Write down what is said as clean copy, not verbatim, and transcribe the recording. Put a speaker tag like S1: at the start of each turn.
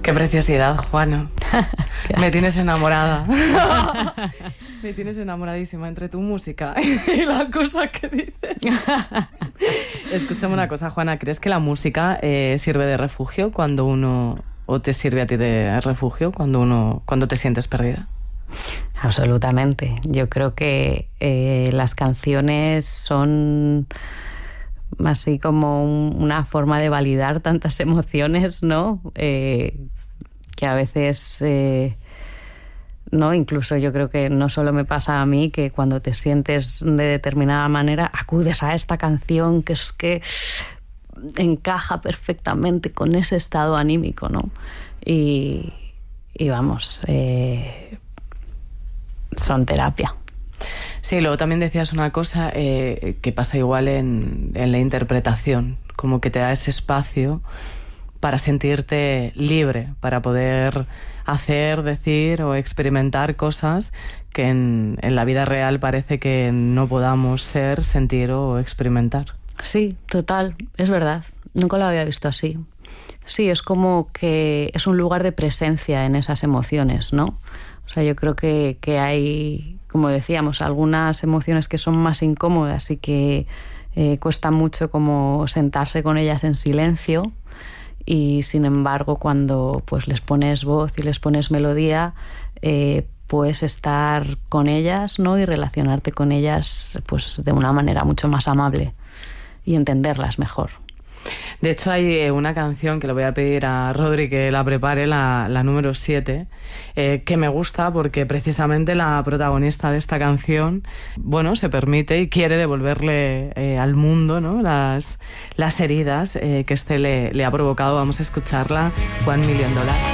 S1: Qué preciosidad, Juana. Me tienes enamorada. Me tienes enamoradísima entre tu música y la cosa que dices. Escúchame una cosa, Juana. ¿Crees que la música sirve de refugio cuando uno... o te sirve a ti de refugio cuando te sientes perdida?
S2: Absolutamente. Yo creo que las canciones son así como una forma de validar tantas emociones, ¿no? Que a veces, ¿no? Incluso yo creo que no solo me pasa a mí, que cuando te sientes de determinada manera acudes a esta canción que es que encaja perfectamente con ese estado anímico, ¿no? Y vamos, son terapia.
S1: Sí, luego también decías una cosa que pasa igual en la interpretación, como que te da ese espacio para sentirte libre, para poder hacer, decir o experimentar cosas que en la vida real parece que no podamos ser, sentir o experimentar.
S2: Sí, total, es verdad. Nunca lo había visto así. Sí, es como que es un lugar de presencia en esas emociones, ¿no? O sea, yo creo que hay, como decíamos, algunas emociones que son más incómodas y que cuesta mucho como sentarse con ellas en silencio, y sin embargo cuando pues les pones voz y les pones melodía, puedes estar con ellas, ¿no? Y relacionarte con ellas pues de una manera mucho más amable y entenderlas mejor.
S1: De hecho hay una canción que le voy a pedir a Rodri que la prepare, la número 7, que me gusta porque precisamente la protagonista de esta canción, bueno, se permite y quiere devolverle al mundo, ¿no? las heridas que le ha provocado. Vamos a escucharla, $1 Million.